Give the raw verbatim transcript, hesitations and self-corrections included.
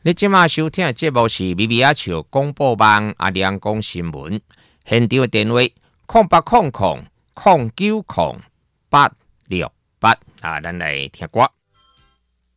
你即马收听的节目是咪咪仔笑广播网阿亮讲新闻，现场的电话空八空空空九空八六八啊，咱来听歌。